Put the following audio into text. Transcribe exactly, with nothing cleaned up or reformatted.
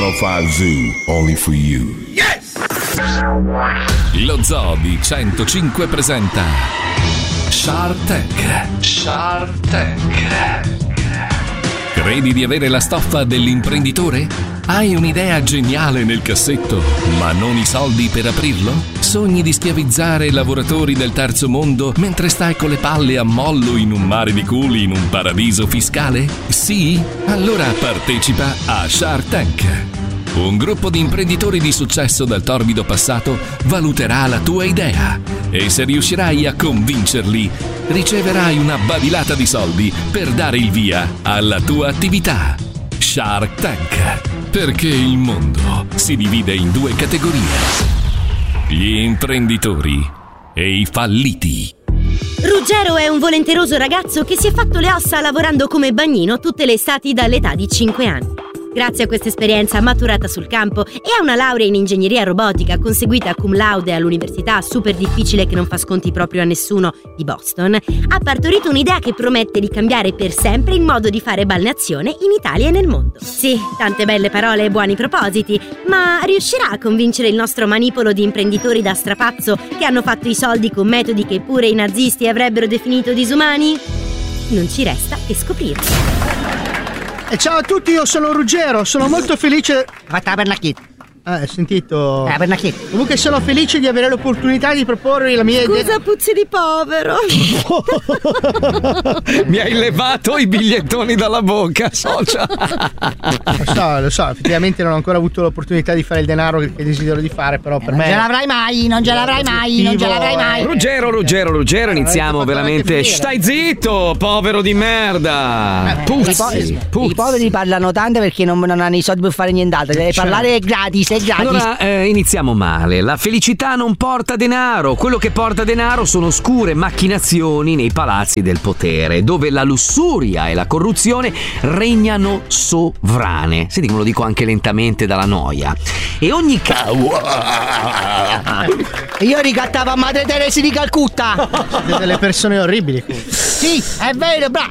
centocinque Zoo, only for you. Yes! Lo Zoo di centocinque presenta Shark Tank. Shark Tank. Credi di avere la stoffa dell'imprenditore? Hai un'idea geniale nel cassetto, ma non i soldi per aprirlo? Sogni di schiavizzare lavoratori del terzo mondo mentre stai con le palle a mollo in un mare di culi in un paradiso fiscale? Sì? Allora partecipa a Shark Tank. Un gruppo di imprenditori di successo dal torbido passato valuterà la tua idea e se riuscirai a convincerli, riceverai una badilata di soldi per dare il via alla tua attività. Shark Tank, perché il mondo si divide in due categorie: gli imprenditori e i falliti. Ruggero è un volenteroso ragazzo che si è fatto le ossa lavorando come bagnino tutte le estati dall'età di cinque anni. Grazie a questa esperienza maturata sul campo e a una laurea in ingegneria robotica conseguita cum laude all'università super difficile che non fa sconti proprio a nessuno di Boston, ha partorito un'idea che promette di cambiare per sempre il modo di fare balneazione in Italia e nel mondo. Sì, tante belle parole e buoni propositi, ma riuscirà a convincere il nostro manipolo di imprenditori da strapazzo che hanno fatto i soldi con metodi che pure i nazisti avrebbero definito disumani? Non ci resta che scoprirlo. E ciao a tutti, io sono Ruggero, sono molto felice. Fatta per la kit. Ah, hai sentito? Eh, per la kit. Comunque sono felice di avere l'opportunità di proporre la mia idea. Scusa, puzzi di povero. Mi hai levato i bigliettoni dalla bocca, socia. Lo so, lo so, effettivamente non ho ancora avuto l'opportunità di fare il denaro che desidero di fare, però per non me. Non ce l'avrai mai, non ce l'avrai mai, non ce l'avrai mai. Ruggero, Ruggero, Ruggero, iniziamo veramente. Stai zitto, povero di merda. Puzzi, I puzzi. poveri parlano tanto perché non, non hanno i soldi per fare nient'altro. Deve parlare gratis, è gratis. Allora, eh, iniziamo male. La felicità non porta denaro. Quello che porta denaro sono oscure macchinazioni nei palazzi del potere, dove la lussuria e la corruzione regnano sovrane. Senti come lo dico anche lentamente dalla noia. E ogni ca... Io ricattavo a Madre Teresa di Calcutta. Siete delle persone orribili. Sì, è vero, bravo.